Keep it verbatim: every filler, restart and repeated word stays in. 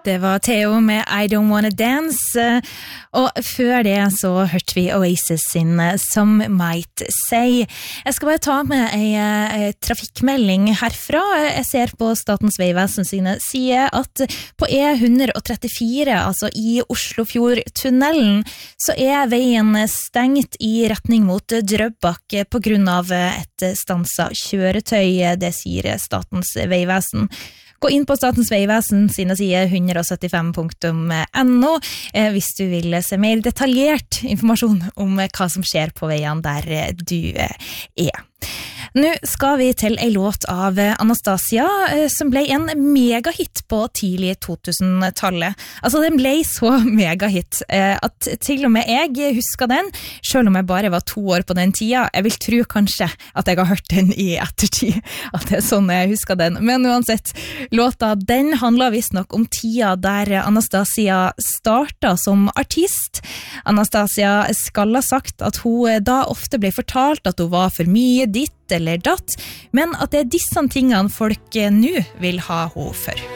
Det var Theo med I Don't Wanna Dance, og før det så hørte vi Oasis sin Some Might Say. Jeg skal bare ta med en trafikkmelding herfra. Jeg ser på Statens vegvesen sine sider at på E one thirty-four, altså i Oslofjordtunnelen, så er veien stengt i retning mot Drøbak på grunn av et stanset kjøretøy, det sier Statens vegvesen. Gå inn på Statens vegvesen sine sider one seventy-five punktum no eh, hvis du vil se mer detaljert informasjon om hva som skjer på veien der du er. Nå skal vi til en låt av Anastasia som ble en megahit på tidlig to-tusen-tallet. Altså, den ble så megahit at til og med jeg husker den, selv om jeg bare var to år på den tida. Jeg vil tro kanskje at jeg har hørt den i ettertid, at det er sånn jeg husker den. Men uansett, låta den handler visst nok om tida der Anastasia startet som artist. Anastasia skal ha sagt at hun da ofte ble fortalt at hun var for mye ditt eller datt, men at det er disse tingene folk nå vil ha henne for.